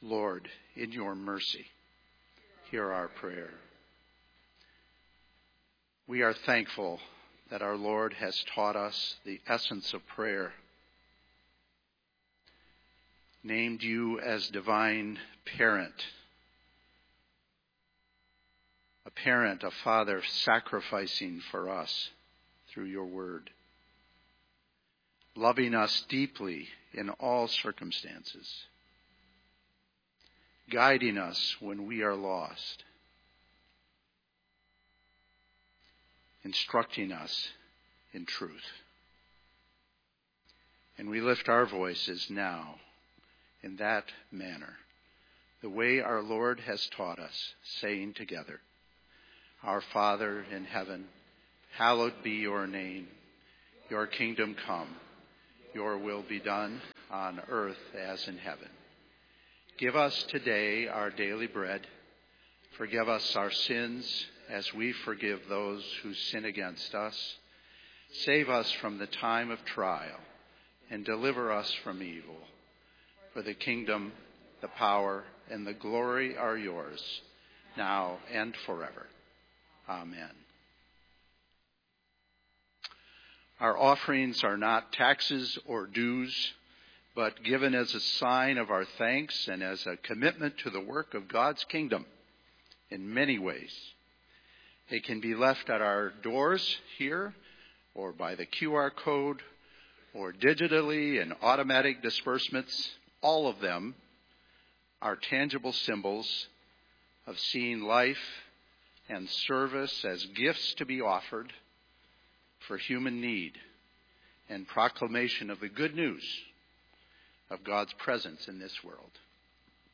Lord, in your mercy, hear our prayer. We are thankful that our Lord has taught us the essence of prayer, named you as divine parent, a parent, a father sacrificing for us through your word, loving us deeply in all circumstances, guiding us when we are lost, instructing us in truth. And we lift our voices now in that manner, the way our Lord has taught us, saying together, Our Father in heaven, hallowed be your name. Your kingdom come. Your will be done on earth as in heaven. Give us today our daily bread. Forgive us our sins as we forgive those who sin against us. Save us from the time of trial and deliver us from evil. For the kingdom, the power, and the glory are yours, now and forever. Amen. Our offerings are not taxes or dues, but given as a sign of our thanks and as a commitment to the work of God's kingdom in many ways. They can be left at our doors here, or by the QR code, or digitally in automatic disbursements. All of them are tangible symbols of seeing life and service as gifts to be offered for human need and proclamation of the good news of God's presence in this world.